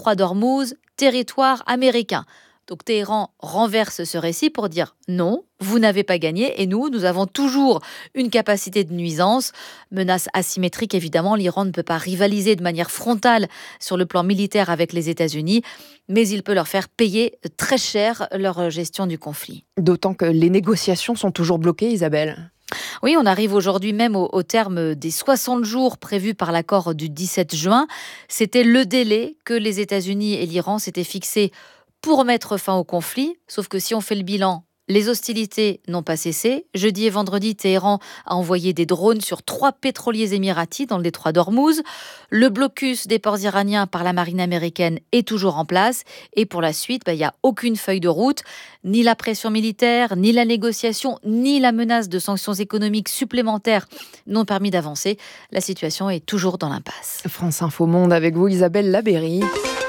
détroit d'Ormuz, territoire américain. Donc Téhéran renverse ce récit pour dire non, vous n'avez pas gagné et nous avons toujours une capacité de nuisance. Menace asymétrique, évidemment, l'Iran ne peut pas rivaliser de manière frontale sur le plan militaire avec les États-Unis, mais il peut leur faire payer très cher leur gestion du conflit. D'autant que les négociations sont toujours bloquées, Isabelle. Oui, on arrive aujourd'hui même au terme des 60 jours prévus par l'accord du 17 juin. C'était le délai que les États-Unis et l'Iran s'étaient fixés pour mettre fin au conflit. Sauf que si on fait le bilan, les hostilités n'ont pas cessé. Jeudi et vendredi, Téhéran a envoyé des drones sur 3 pétroliers émiratis dans le détroit d'Ormuz. Le blocus des ports iraniens par la marine américaine est toujours en place. Et pour la suite, il n'y a aucune feuille de route. Ni la pression militaire, ni la négociation, ni la menace de sanctions économiques supplémentaires n'ont permis d'avancer. La situation est toujours dans l'impasse. France Info Monde avec vous, Isabelle Labéry.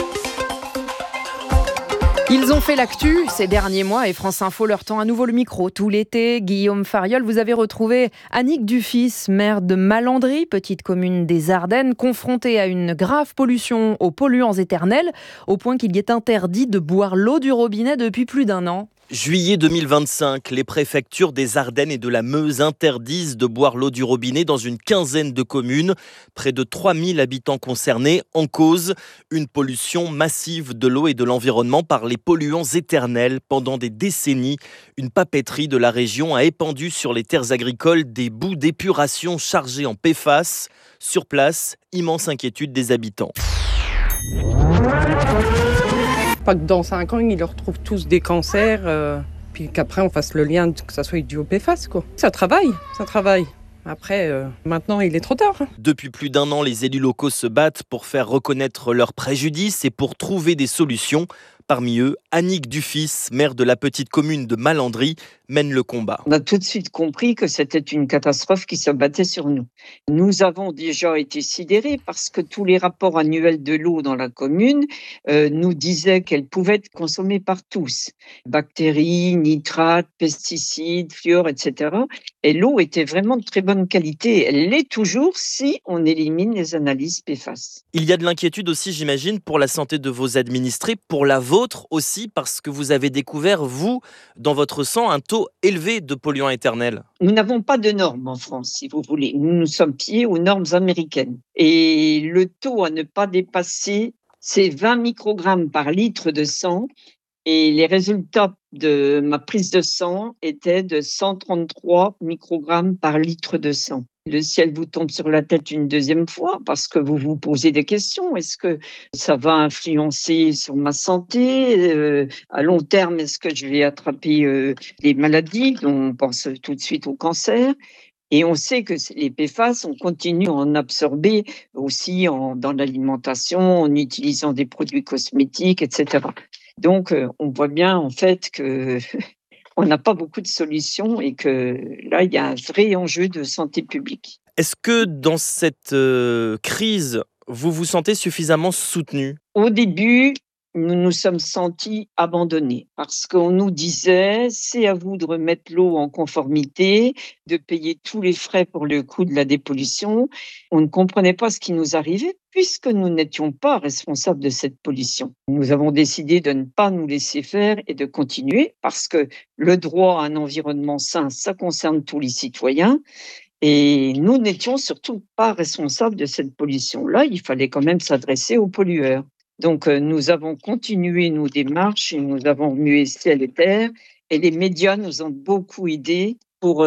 Ils ont fait l'actu ces derniers mois et France Info leur tend à nouveau le micro tout l'été. Guillaume Fariol, vous avez retrouvé Annick Dufis, maire de Malandry, petite commune des Ardennes, confrontée à une grave pollution aux polluants éternels, au point qu'il y est interdit de boire l'eau du robinet depuis plus d'1 an. Juillet 2025, les préfectures des Ardennes et de la Meuse interdisent de boire l'eau du robinet dans une quinzaine de communes. Près de 3000 habitants concernés. En cause, une pollution massive de l'eau et de l'environnement par les polluants éternels. Pendant des décennies, une papeterie de la région a épandu sur les terres agricoles des boues d'épuration chargées en PFAS. Sur place, immense inquiétude des habitants. Pas que dans 5 ans, ils retrouvent tous des cancers, puis qu'après on fasse le lien, que ça soit dû au PFAS, quoi. Ça travaille. Après, maintenant, il est trop tard. Depuis plus d'1 an, les élus locaux se battent pour faire reconnaître leurs préjudices et pour trouver des solutions. Parmi eux, Annick Dufis, maire de la petite commune de Malandry, mène le combat. On a tout de suite compris que c'était une catastrophe qui s'abattait sur nous. Nous avons déjà été sidérés parce que tous les rapports annuels de l'eau dans la commune nous disaient qu'elle pouvait être consommée par tous. Bactéries, nitrates, pesticides, fluor, etc. Et l'eau était vraiment de très bonne qualité. Elle l'est toujours si on élimine les analyses PFAS. Il y a de l'inquiétude aussi, j'imagine, pour la santé de vos administrés, pour la vôtre aussi, parce que vous avez découvert, vous, dans votre sang, un taux élevé de polluants éternels. Nous n'avons pas de normes en France, si vous voulez. Nous nous sommes pliés aux normes américaines. Et le taux à ne pas dépasser, c'est 20 microgrammes par litre de sang. Et les résultats de ma prise de sang étaient de 133 microgrammes par litre de sang. Le ciel vous tombe sur la tête une deuxième fois parce que vous vous posez des questions. Est-ce que ça va influencer sur ma santé ? À long terme, est-ce que je vais attraper des maladies? On pense tout de suite au cancer. Et on sait que les PFAS, on continue à en absorber aussi dans l'alimentation, en utilisant des produits cosmétiques, etc. Donc, on voit bien en fait que on n'a pas beaucoup de solutions et que là, il y a un vrai enjeu de santé publique. Est-ce que dans cette crise, vous vous sentez suffisamment soutenu ? Au début, nous nous sommes sentis abandonnés parce qu'on nous disait c'est à vous de remettre l'eau en conformité, de payer tous les frais pour le coût de la dépollution. On ne comprenait pas ce qui nous arrivait puisque nous n'étions pas responsables de cette pollution. Nous avons décidé de ne pas nous laisser faire et de continuer parce que le droit à un environnement sain, ça concerne tous les citoyens. Et nous n'étions surtout pas responsables de cette pollution-là. Il fallait quand même s'adresser aux pollueurs. Donc, nous avons continué nos démarches et nous avons remué ciel et terre. Et les médias nous ont beaucoup aidés pour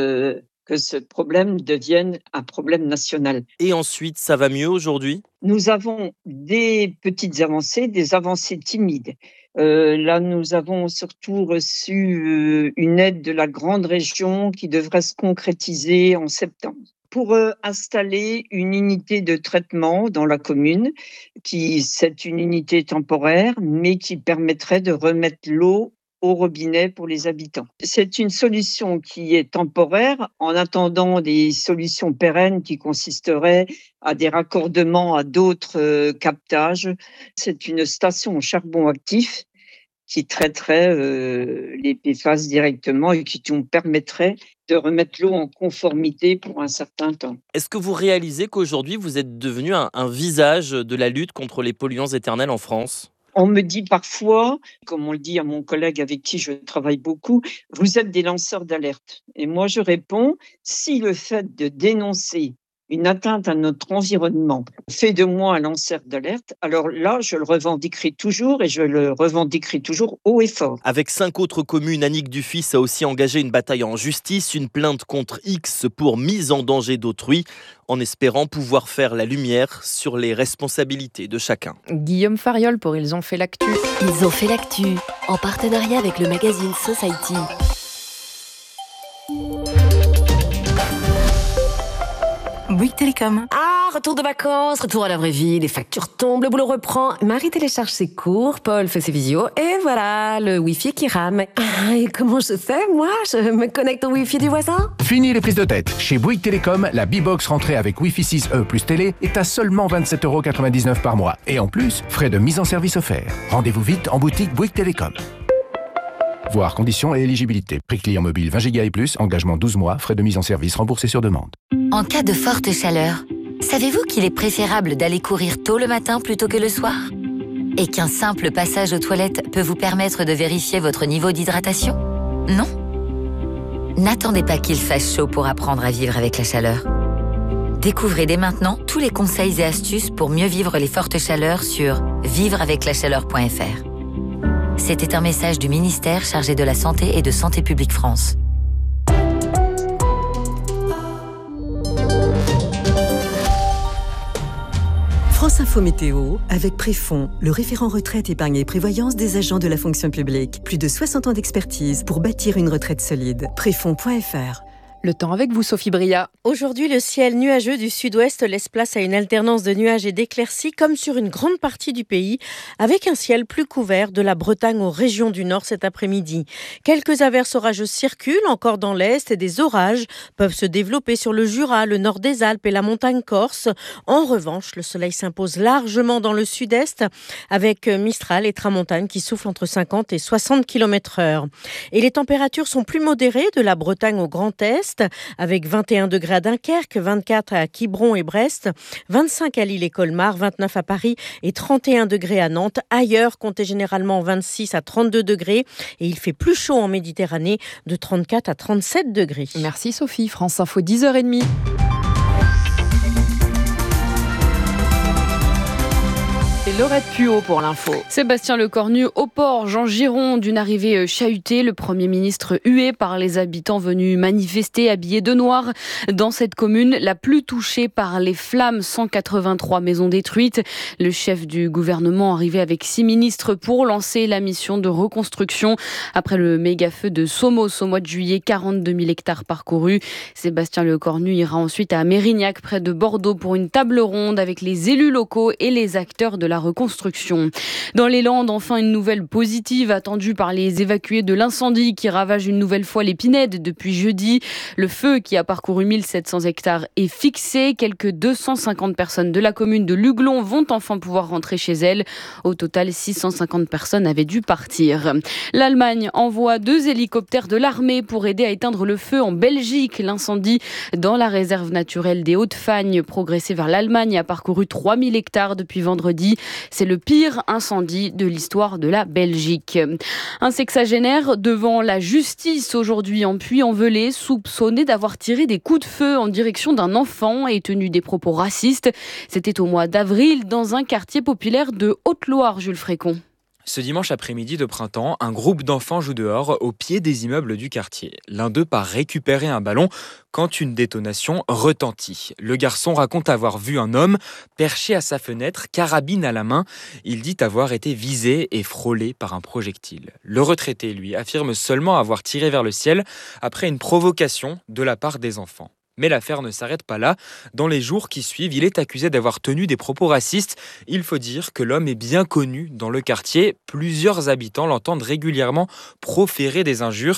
que ce problème devienne un problème national. Et ensuite, ça va mieux aujourd'hui ? Nous avons des petites avancées, des avancées timides. Là, nous avons surtout reçu une aide de la grande région qui devrait se concrétiser en septembre pour installer une unité de traitement dans la commune. C'est une unité temporaire, mais qui permettrait de remettre l'eau au robinet pour les habitants. C'est une solution qui est temporaire en attendant des solutions pérennes qui consisteraient à des raccordements à d'autres captages. C'est une station au charbon actif qui traiterait les PFAS directement et qui nous permettrait de remettre l'eau en conformité pour un certain temps. Est-ce que vous réalisez qu'aujourd'hui, vous êtes devenu un visage de la lutte contre les polluants éternels en France ? On me dit parfois, comme on le dit à mon collègue avec qui je travaille beaucoup, vous êtes des lanceurs d'alerte. Et moi, je réponds, si le fait de dénoncer une atteinte à notre environnement fait de moi un lanceur d'alerte, alors là, je le revendiquerai toujours et je le revendiquerai toujours haut et fort. Avec 5 autres communes, Annick Dufis a aussi engagé une bataille en justice, une plainte contre X pour mise en danger d'autrui, en espérant pouvoir faire la lumière sur les responsabilités de chacun. Guillaume Fariol pour Ils ont fait l'actu. Ils ont fait l'actu, en partenariat avec le magazine Society. Bouygues Télécom. Ah, retour de vacances, retour à la vraie vie, les factures tombent, le boulot reprend. Marie télécharge ses cours, Paul fait ses visios, et voilà, le Wi-Fi qui rame. Ah, et comment je fais, moi? Je me connecte au Wi-Fi du voisin? Fini les prises de tête. Chez Bouygues Télécom, la B-Box rentrée avec Wi-Fi 6E plus télé est à seulement 27,99 € par mois. Et en plus, frais de mise en service offerts. Rendez-vous vite en boutique Bouygues Télécom. Voir conditions et éligibilité. Prix client mobile 20 Go et plus, engagement 12 mois, frais de mise en service remboursés sur demande. En cas de forte chaleur, savez-vous qu'il est préférable d'aller courir tôt le matin plutôt que le soir? Et qu'un simple passage aux toilettes peut vous permettre de vérifier votre niveau d'hydratation? Non? N'attendez pas qu'il fasse chaud pour apprendre à vivre avec la chaleur. Découvrez dès maintenant tous les conseils et astuces pour mieux vivre les fortes chaleurs sur vivreaveclachaleur.fr. C'était un message du ministère chargé de la Santé et de Santé publique France. France Info Météo avec Préfond, le référent retraite, épargne et prévoyance des agents de la fonction publique. Plus de 60 ans d'expertise pour bâtir une retraite solide. Préfond.fr. Le temps avec vous, Sophie Bria. Aujourd'hui, le ciel nuageux du sud-ouest laisse place à une alternance de nuages et d'éclaircies comme sur une grande partie du pays, avec un ciel plus couvert de la Bretagne aux régions du nord cet après-midi. Quelques averses orageuses circulent encore dans l'est et des orages peuvent se développer sur le Jura, le nord des Alpes et la montagne corse. En revanche, le soleil s'impose largement dans le sud-est avec Mistral et Tramontane qui soufflent entre 50 et 60 km/h. Et les températures sont plus modérées de la Bretagne au Grand Est, avec 21 degrés à Dunkerque, 24 à Quiberon et Brest, 25 à Lille et Colmar, 29 à Paris et 31 degrés à Nantes. Ailleurs, comptez généralement 26 à 32 degrés et il fait plus chaud en Méditerranée, de 34 à 37 degrés. Merci Sophie, France Info 10h30. Et Laurette Puot pour l'info. Sébastien Lecornu au port, Jean Giron, d'une arrivée chahutée. Le Premier ministre hué par les habitants venus manifester habillés de noir dans cette commune la plus touchée par les flammes. 183 maisons détruites. Le chef du gouvernement arrivé avec 6 ministres pour lancer la mission de reconstruction. Après le méga-feu de Somos au mois de juillet, 42 000 hectares parcourus. Sébastien Lecornu ira ensuite à Mérignac, près de Bordeaux, pour une table ronde avec les élus locaux et les acteurs de la reconstruction. Dans les Landes, enfin une nouvelle positive attendue par les évacués de l'incendie qui ravage une nouvelle fois l'Épinède depuis jeudi. Le feu qui a parcouru 1700 hectares est fixé. Quelques 250 personnes de la commune de Luglon vont enfin pouvoir rentrer chez elles. Au total, 650 personnes avaient dû partir. L'Allemagne envoie 2 hélicoptères de l'armée pour aider à éteindre le feu en Belgique. L'incendie dans la réserve naturelle des Hautes-Fagnes progressé vers l'Allemagne a parcouru 3000 hectares depuis vendredi. C'est le pire incendie de l'histoire de la Belgique. Un sexagénaire devant la justice aujourd'hui en Puy-en-Velay, soupçonné d'avoir tiré des coups de feu en direction d'un enfant et tenu des propos racistes. C'était au mois d'avril dans un quartier populaire de Haute-Loire, Jules Frécon. Ce dimanche après-midi de printemps, un groupe d'enfants joue dehors au pied des immeubles du quartier. L'un d'eux part récupérer un ballon quand une détonation retentit. Le garçon raconte avoir vu un homme perché à sa fenêtre, carabine à la main. Il dit avoir été visé et frôlé par un projectile. Le retraité, lui, affirme seulement avoir tiré vers le ciel après une provocation de la part des enfants. Mais l'affaire ne s'arrête pas là. Dans les jours qui suivent, il est accusé d'avoir tenu des propos racistes. Il faut dire que l'homme est bien connu dans le quartier. Plusieurs habitants l'entendent régulièrement proférer des injures.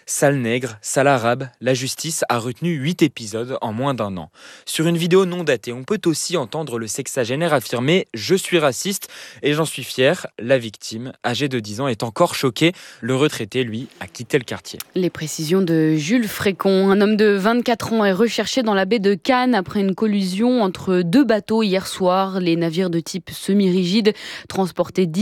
Sale nègre, sale arabe, la justice a retenu 8 épisodes en moins d'1 an. Sur une vidéo non datée, on peut aussi entendre le sexagénaire affirmer « Je suis raciste et j'en suis fier ». La victime, âgée de 10 ans, est encore choquée. Le retraité, lui, a quitté le quartier. Les précisions de Jules Frécon. Un homme de 24 ans est recherché dans la baie de Cannes après une collision entre 2 bateaux hier soir. Les navires de type semi-rigide transportaient